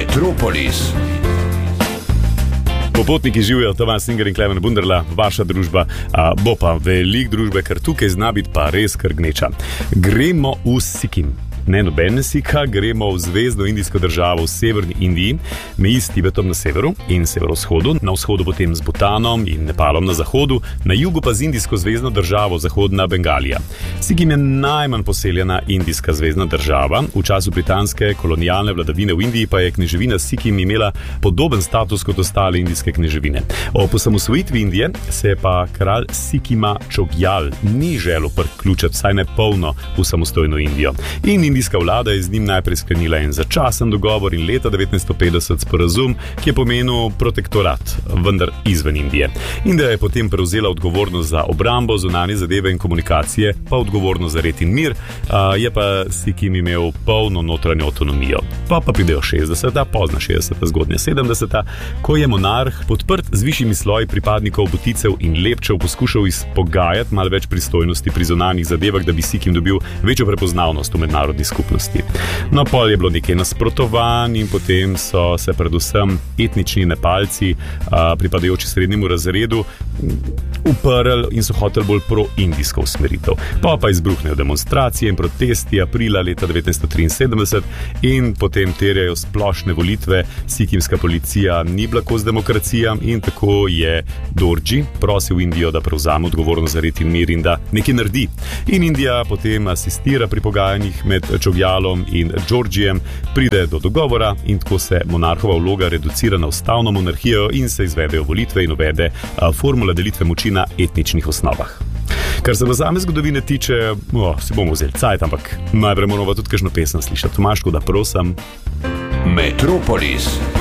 Metropolis. Popotniki živijo, Tomaž Singer in Klemen Bunderla, vaša družba, bo pa velik družbe, ker tukaj zna biti pa res kar gneča. Gremo v Sikim. Ne nobene Sika, gremo v zvezno indijsko državo v severni Indiji, meji s Tibetom na severu in severovzhodu, na vzhodu potem z Butanom in Nepalom na zahodu, na jugu pa z indijsko zvezno državo zahodna Bengalija. Sikim je najmanj poseljena indijska zvezna država, v času britanske kolonialne vladavine v Indiji pa je kneževina Sikim imela podoben status kot ostale indijske kneževine. Ob osamosvojitvi Indije se je pa kralj Sikima Chogyal ni želel priključiti vsaj ne polno v samostojno Indijo. In indijska vlada je z njim najprej sklenila en začasen dogovor in leta 1950 sporazum, ki je pomenil protektorat, vendar izven Indije. Indija je potem prevzela odgovornost za obrambo, zunanje zadeve in komunikacije, pa odgovornost za red in mir, je pa Sikim imel polno notranjo avtonomijo. Pa pridejo 60-ta, pozna 60-ta, zgodnja 70-ta, ko je monarh podprt z višjimi sloji pripadnikov Buticev in Lepčev poskušal izpogajati malo več pristojnosti pri zunanjih zadevah, da bi Sikim dobil večjo prepoznavnost v mednarodni skupnosti. No, pol je bilo nekaj nasprotovanj in potem so se predvsem etnični Nepalci, pripadajoči srednjemu razredu, uprli in so hoteli bolj pro-indijsko usmeritev. Pa izbruhnejo demonstracije in protesti aprila leta 1973 in potem terjajo splošne volitve. Sikimska policija ni bila kos demokracija in tako je Dorji prosil Indijo, da prevzame odgovornost za red in mir in da nekaj naredi. In Indija potem asistira pri pogajanjih med Chogyalom in Georgijem, pride do dogovora in tako se monarhova vloga reducira na ustavno monarhijo in se izvedejo volitve in uvede formula delitve moči na etničnih osnovah. Kar se same zgodovine tiče, si bomo vzeli cajt, ampak najprej moramo tudi kakšno pesem slišati. Tomaž, da prosim. Metropolis.